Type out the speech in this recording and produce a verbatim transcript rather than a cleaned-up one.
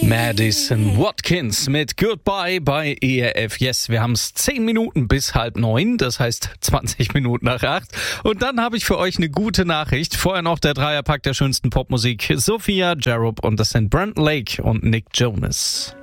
Madison Watkins mit Goodbye bei E R F. Yes, wir haben es zehn Minuten bis halb neun, das heißt zwanzig Minuten nach acht. Und dann habe ich für euch eine gute Nachricht. Vorher noch der Dreierpack der schönsten Popmusik. Sophia, Jerob und das sind Brandon Lake und Nick Jonas.